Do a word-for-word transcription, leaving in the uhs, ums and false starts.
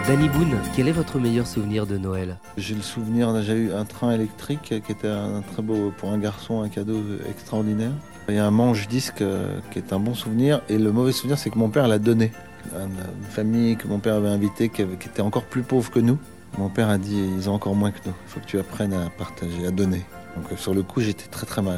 Danny Boone, quel est votre meilleur souvenir de Noël ? J'ai le souvenir, j'ai eu un train électrique qui était un très beau, pour un garçon, un cadeau extraordinaire. Il y a un manche-disque qui est un bon souvenir, et le mauvais souvenir, c'est que mon père l'a donné. Une famille que mon père avait invitée, qui, avait, qui était encore plus pauvre que nous. Mon père a dit, ils ont encore moins que nous, il faut que tu apprennes à partager, à donner. Donc sur le coup, j'étais très très mal.